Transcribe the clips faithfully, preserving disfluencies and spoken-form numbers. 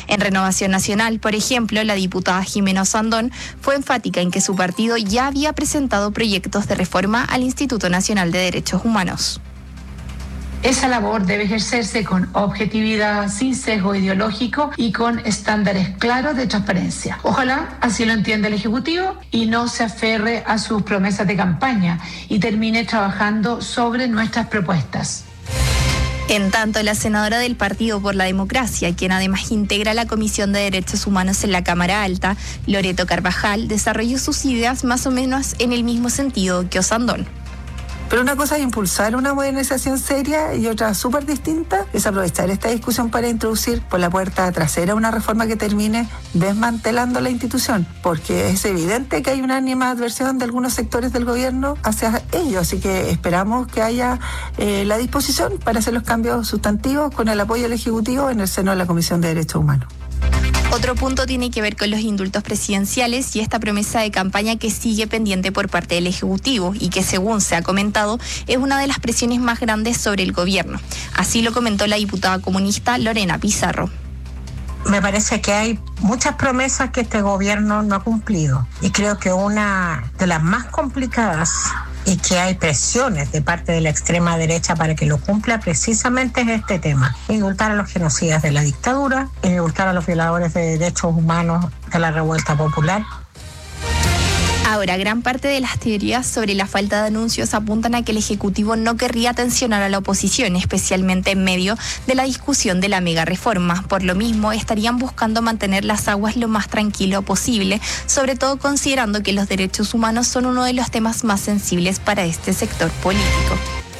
En Renovación Nacional, por ejemplo, la diputada Jimena Osandón fue enfática en que su partido ya había presentado proyectos de reforma al Instituto Nacional de Derechos Humanos. Esa labor debe ejercerse con objetividad, sin sesgo ideológico y con estándares claros de transparencia. Ojalá así lo entienda el Ejecutivo y no se aferre a sus promesas de campaña y termine trabajando sobre nuestras propuestas. En tanto, la senadora del Partido por la Democracia, quien además integra la Comisión de Derechos Humanos en la Cámara Alta, Loreto Carvajal, desarrolló sus ideas más o menos en el mismo sentido que Osandón. Pero una cosa es impulsar una modernización seria y otra súper distinta es aprovechar esta discusión para introducir por la puerta trasera una reforma que termine desmantelando la institución, porque es evidente que hay una animadversión de algunos sectores del gobierno hacia ello, así que esperamos que haya eh, la disposición para hacer los cambios sustantivos con el apoyo del Ejecutivo en el seno de la Comisión de Derechos Humanos. Otro punto tiene que ver con los indultos presidenciales y esta promesa de campaña que sigue pendiente por parte del Ejecutivo y que, según se ha comentado, es una de las presiones más grandes sobre el gobierno. Así lo comentó la diputada comunista Lorena Pizarro. Me parece que hay muchas promesas que este gobierno no ha cumplido y creo que una de las más complicadas y que hay presiones de parte de la extrema derecha para que lo cumpla precisamente es este tema: indultar a los genocidas de la dictadura, indultar a los violadores de derechos humanos de la revuelta popular. Ahora, gran parte de las teorías sobre la falta de anuncios apuntan a que el Ejecutivo no querría tensionar a la oposición, especialmente en medio de la discusión de la mega reforma. Por lo mismo, estarían buscando mantener las aguas lo más tranquilo posible, sobre todo considerando que los derechos humanos son uno de los temas más sensibles para este sector político.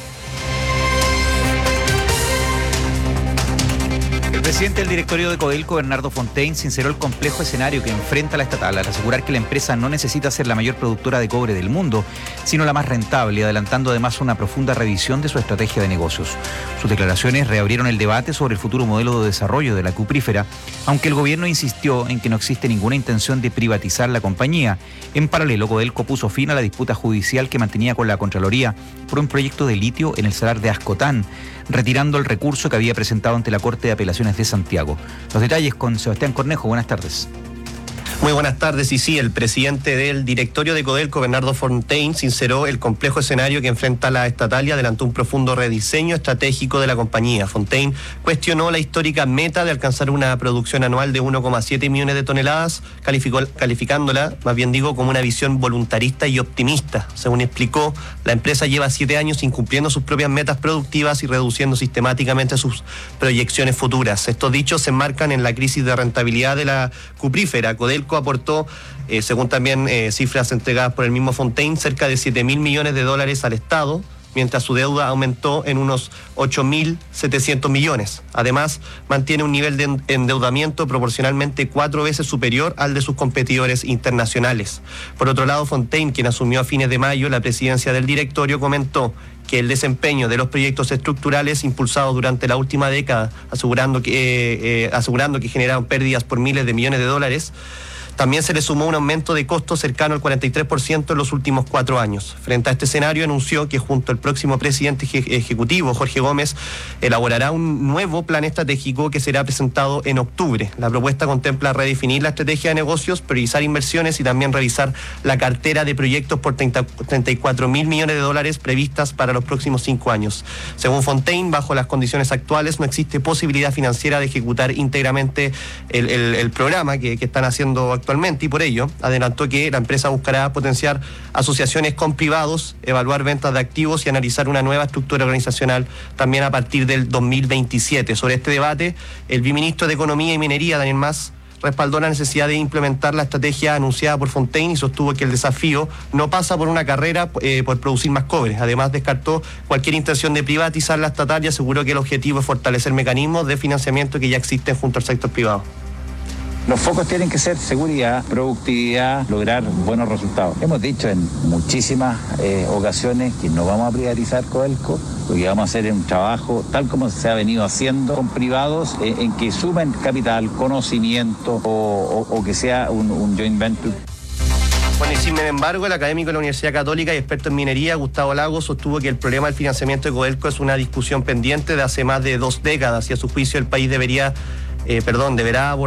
El presidente del directorio de Codelco, Bernardo Fontaine, sinceró el complejo escenario que enfrenta la estatal al asegurar que la empresa no necesita ser la mayor productora de cobre del mundo, sino la más rentable, adelantando además una profunda revisión de su estrategia de negocios. Sus declaraciones reabrieron el debate sobre el futuro modelo de desarrollo de la cuprífera, aunque el gobierno insistió en que no existe ninguna intención de privatizar la compañía. En paralelo, Codelco puso fin a la disputa judicial que mantenía con la Contraloría por un proyecto de litio en el salar de Ascotán, retirando el recurso que había presentado ante la Corte de Apelaciones de Santiago. Los detalles con Sebastián Cornejo. Buenas tardes. Muy buenas tardes. Y sí, el presidente del directorio de Codelco, Bernardo Fontaine, sinceró el complejo escenario que enfrenta la estatal y adelantó un profundo rediseño estratégico de la compañía. Fontaine cuestionó la histórica meta de alcanzar una producción anual de uno coma siete millones de toneladas, calificó, calificándola, más bien digo, como una visión voluntarista y optimista. Según explicó, la empresa lleva siete años incumpliendo sus propias metas productivas y reduciendo sistemáticamente sus proyecciones futuras. Estos dichos se enmarcan en la crisis de rentabilidad de la cuprífera. Codelco aportó, eh, según también eh, cifras entregadas por el mismo Fontaine, cerca de siete mil millones de dólares al Estado, mientras su deuda aumentó en unos ocho mil setecientos millones. Además, mantiene un nivel de endeudamiento proporcionalmente cuatro veces superior al de sus competidores internacionales. Por otro lado, Fontaine, quien asumió a fines de mayo la presidencia del directorio, comentó que el desempeño de los proyectos estructurales impulsados durante la última década, asegurando que, eh, eh, asegurando que generaron pérdidas por miles de millones de dólares, también se le sumó un aumento de costos cercano al cuarenta y tres por ciento en los últimos cuatro años. Frente a este escenario, anunció que junto al próximo presidente ejecutivo, Jorge Gómez, elaborará un nuevo plan estratégico que será presentado en octubre. La propuesta contempla redefinir la estrategia de negocios, priorizar inversiones y también revisar la cartera de proyectos por treinta, treinta y cuatro mil millones de dólares previstas para los próximos cinco años. Según Fontaine, bajo las condiciones actuales no existe posibilidad financiera de ejecutar íntegramente el, el, el programa que, que están haciendo actualmente. Actualmente, y por ello adelantó que la empresa buscará potenciar asociaciones con privados, evaluar ventas de activos y analizar una nueva estructura organizacional también a partir del dos mil veintisiete. Sobre este debate, el viceministro de Economía y Minería, Daniel Mas, respaldó la necesidad de implementar la estrategia anunciada por Fontaine y sostuvo que el desafío no pasa por una carrera eh, por producir más cobre. Además, descartó cualquier intención de privatizar la estatal y aseguró que el objetivo es fortalecer mecanismos de financiamiento que ya existen junto al sector privado. Los focos tienen que ser seguridad, productividad, lograr buenos resultados. Hemos dicho en muchísimas eh, ocasiones que no vamos a privatizar Codelco, lo que vamos a hacer es un trabajo tal como se ha venido haciendo con privados eh, en que sumen capital, conocimiento o, o, o que sea un, un joint venture. Bueno, y sin embargo, el académico de la Universidad Católica y experto en minería, Gustavo Lagos, sostuvo que el problema del financiamiento de Codelco es una discusión pendiente de hace más de dos décadas y a su juicio el país debería, eh, perdón, deberá abordar